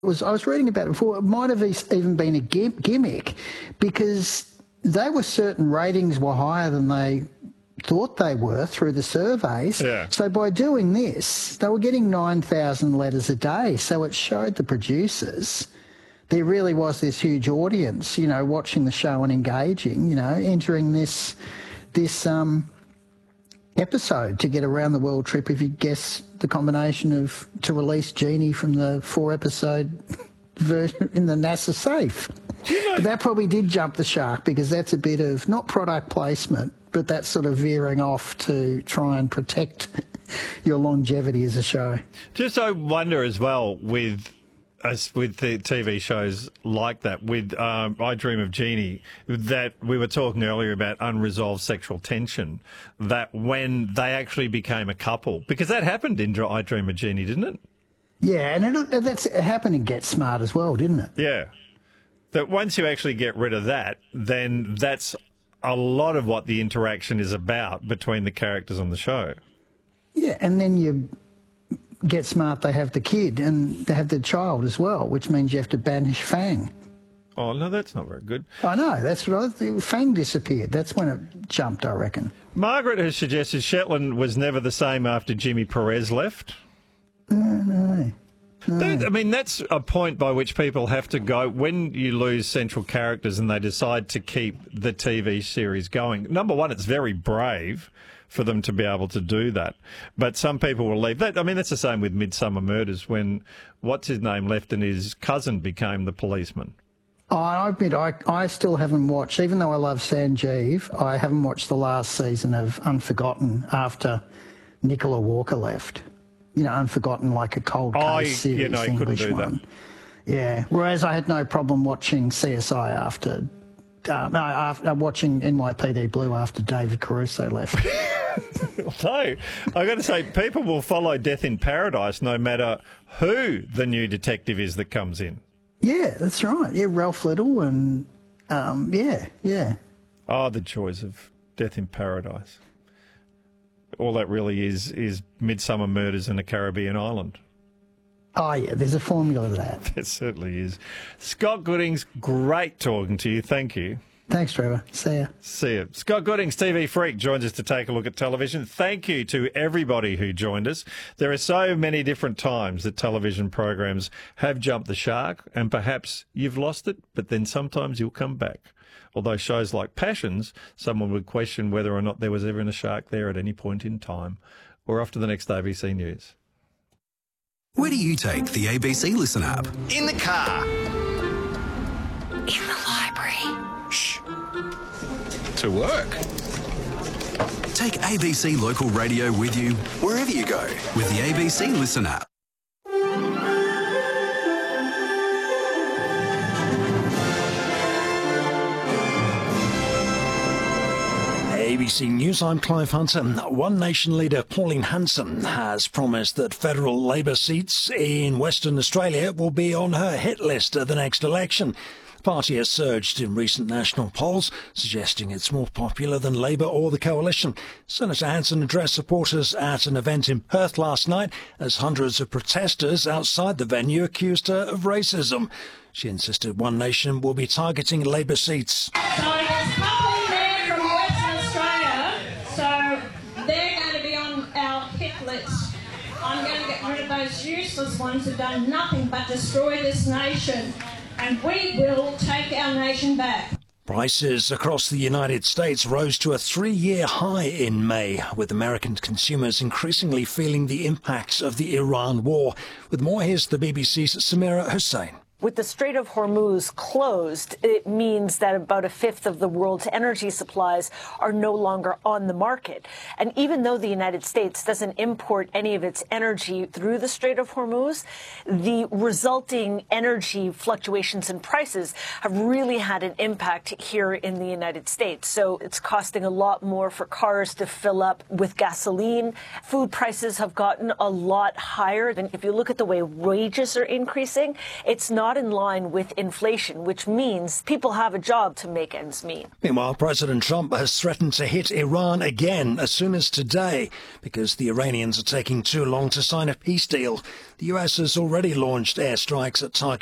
I was reading about it before. It might have even been a gimmick because they were certain ratings were higher than they thought they were through the surveys. Yeah. So by doing this, they were getting 9,000 letters a day. So it showed the producers there really was this huge audience, you know, watching the show and engaging, you know, entering this episode to get around the world trip if you guess the combination of to release Genie from the 4-episode version in the NASA safe. But that probably did jump the shark because that's a bit of not product placement, but that's sort of veering off to try and protect your longevity as a show. Just I wonder as well with the TV shows like that, with I Dream of Jeannie, that we were talking earlier about unresolved sexual tension, that when they actually became a couple, because that happened in I Dream of Jeannie, didn't it? Yeah, and it happened in Get Smart as well, didn't it? Yeah. That once you actually get rid of that, then that's a lot of what the interaction is about between the characters on the show. Yeah, and then you Get Smart, they have the kid and they have the child as well, which means you have to banish Fang. Oh, no, that's not very good. I know, that's right. Fang disappeared. That's when it jumped, I reckon. Margaret has suggested Shetland was never the same after Jimmy Perez left. No. I mean, that's a point by which people have to go when you lose central characters and they decide to keep the TV series going. Number one, it's very brave for them to be able to do that. But some people will leave. I mean, that's the same with Midsummer Murders when what's-his-name left and his cousin became the policeman. I admit, I still haven't watched, even though I love Sanjeev, I haven't watched the last season of Unforgotten after Nicola Walker left. You know, Unforgotten, like a cold case series, English one. Yeah, whereas I had no problem watching CSI after watching NYPD Blue after David Caruso left. So, I've got to say, people will follow Death in Paradise no matter who the new detective is that comes in. Yeah, that's right. Yeah, Ralph Little and, yeah. Oh, the joys of Death in Paradise. All that really is Midsummer Murders in a Caribbean island. Oh, yeah, there's a formula to that. There certainly is. Scott Goodings, great talking to you. Thank you. Thanks, Trevor. See ya. See ya. Scott Goodings, TV Freak, joins us to take a look at television. Thank you to everybody who joined us. There are so many different times that television programs have jumped the shark, and perhaps you've lost it, but then sometimes you'll come back. Although shows like Passions, someone would question whether or not there was ever a shark there at any point in time. We're off to the next ABC News. Where do you take the ABC Listen app? In the car. In the library. Shh. To work. Take ABC Local Radio with you wherever you go with the ABC Listen app. ABC News, I'm Clive Hunter. One Nation leader Pauline Hanson has promised that federal Labor seats in Western Australia will be on her hit list at the next election. The party has surged in recent national polls, suggesting it's more popular than Labor or the Coalition. Senator Hanson addressed supporters at an event in Perth last night as hundreds of protesters outside the venue accused her of racism. She insisted One Nation will be targeting Labor seats. I'm going to get rid of those useless ones who've done nothing but destroy this nation, and we will take our nation back. Prices across the United States rose to a 3-year high in May, with American consumers increasingly feeling the impacts of the Iran war. With more, here's the BBC's Samira Hussain. With the Strait of Hormuz closed, it means that about a fifth of the world's energy supplies are no longer on the market. And even though the United States doesn't import any of its energy through the Strait of Hormuz, the resulting energy fluctuations in prices have really had an impact here in the United States. So it's costing a lot more for cars to fill up with gasoline. Food prices have gotten a lot higher. And if you look at the way wages are increasing, it's not not in line with inflation, which means people have a job to make ends meet. Meanwhile, President Trump has threatened to hit Iran again as soon as today because the Iranians are taking too long to sign a peace deal. The US has already launched airstrikes at targets